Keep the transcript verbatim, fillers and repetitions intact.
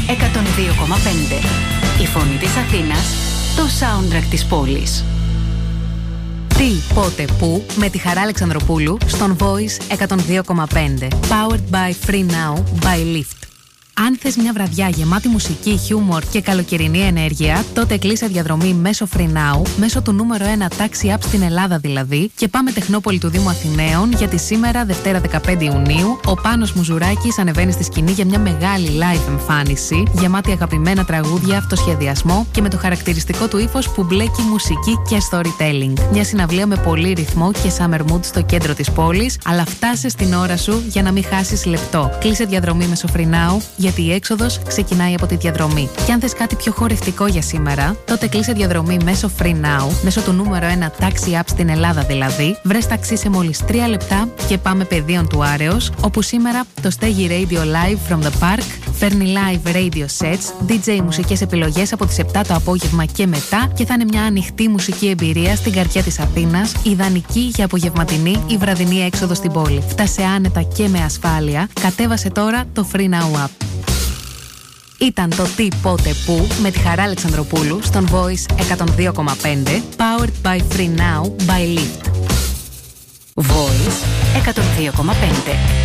εκατόν δύο κόμμα πέντε. Η φωνή της Αθήνας, το soundtrack της πόλης. Τι, πότε, πού, με τη Χαρά Αλεξανδροπούλου στον Voice εκατόν δύο κόμμα πέντε. Powered by Free Now by Lyft. Αν θες μια βραδιά γεμάτη μουσική, χιούμορ και καλοκαιρινή ενέργεια, τότε κλείσε διαδρομή μέσω Free Now, μέσω του νούμερο ένα taxi app στην Ελλάδα δηλαδή, και πάμε Τεχνόπολη του Δήμου Αθηναίων, γιατί σήμερα, Δευτέρα δεκαπέντε Ιουνίου, ο Πάνος Μουζουράκης ανεβαίνει στη σκηνή για μια μεγάλη live εμφάνιση, γεμάτη αγαπημένα τραγούδια, αυτοσχεδιασμό και με το χαρακτηριστικό του ύφος που μπλέκει μουσική και storytelling. Μια συναυλία με πολύ ρυθμό και summer mood στο κέντρο της πόλης, αλλά φτάσε στην ώρα σου για να μην χάσεις λεπτό. Κλείσε διαδρομή μέσω Free Now, γιατί η έξοδος ξεκινάει από τη διαδρομή. Και αν θες κάτι πιο χορευτικό για σήμερα, τότε κλείσε διαδρομή μέσω Free Now, μέσω του νούμερο ένα taxi app στην Ελλάδα δηλαδή. Βρες ταξί σε μόλις τρία λεπτά και πάμε πεδίων του Άρεως, όπου σήμερα το Stegi Radio Live from the Park φέρνει live radio sets, ντι τζέι μουσικές επιλογές από τις επτά το απόγευμα και μετά, και θα είναι μια ανοιχτή μουσική εμπειρία στην καρδιά της Αθήνας, ιδανική για απογευματινή ή βραδινή έξοδο στην πόλη. Φτάσε άνετα και με ασφάλεια. Κατέβασε τώρα το Free Now app. Ήταν το Τι, Πότε, Πού με τη Χαρά Αλεξανδροπούλου στον Voice εκατόν δύο κόμμα πέντε, powered by Free Now by Lyft. Voice εκατόν δύο κόμμα πέντε.